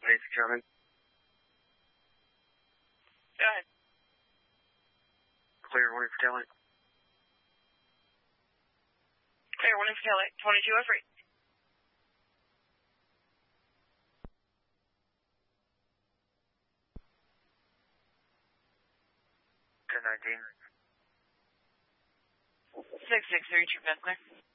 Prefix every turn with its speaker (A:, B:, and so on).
A: basic German.
B: Go ahead.
A: Clear, warning for taillight.
B: Clear, warning for taillight. 2203.
A: 1019.
B: 663, true, clear.